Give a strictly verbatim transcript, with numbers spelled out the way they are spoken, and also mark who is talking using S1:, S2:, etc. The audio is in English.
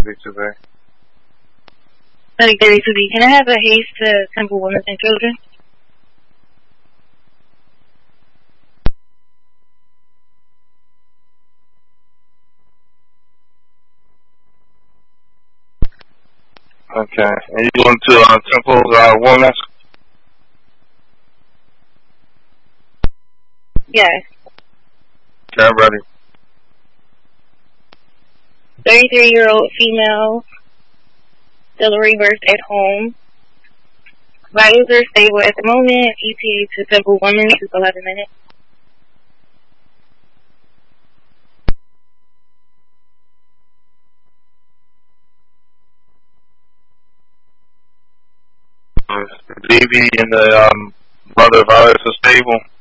S1: thirty-two B.
S2: Medic thirty-two B, can I have a haste to Temple Women and Children?
S1: Okay. And you going to uh, Temple uh, Women's?
S2: Yes.
S1: Okay, I'm ready.
S2: thirty-three-year-old female, delivery birth at home. Vitals are stable at the moment. E T A to Temple Women's is eleven minutes.
S1: Baby and the um, mother of ours are stable.